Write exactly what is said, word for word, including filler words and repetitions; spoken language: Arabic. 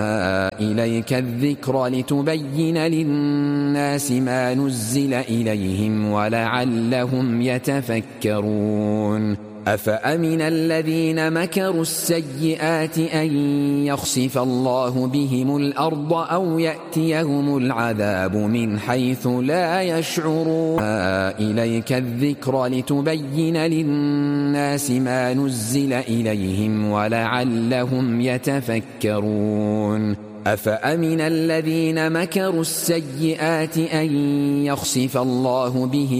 إليك الذكر لتبين للناس ما نزل إليهم ولعلهم يتفكرون أفأمن الذين مكروا السيئات أن يخسف الله بهم الأرض أو يأتيهم العذاب من حيث لا يشعرون إليك الذكر لتبين للناس ما نزل إليهم ولعلهم يتفكرون أفأمن الذين مكروا السيئات أن يخسف الله بهم